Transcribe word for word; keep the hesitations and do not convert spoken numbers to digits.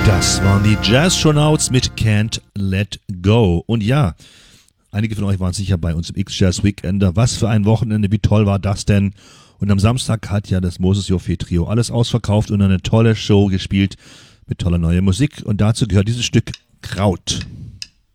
Das waren die Jazz-Shonauts mit Can't Let Go. Und ja, einige von euch waren sicher bei uns im X-Jazz Weekender. Was für ein Wochenende, wie toll war das denn? Und am Samstag hat ja das Moses Joffe Trio alles ausverkauft und eine tolle Show gespielt mit toller neuer Musik. Und dazu gehört dieses Stück Kraut.